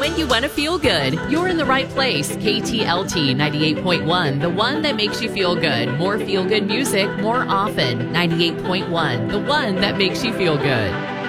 when you want to feel good, you're in the right place. KTLT 98.1, the one that makes you feel good. More feel good music more often. 98.1, the one that makes you feel good.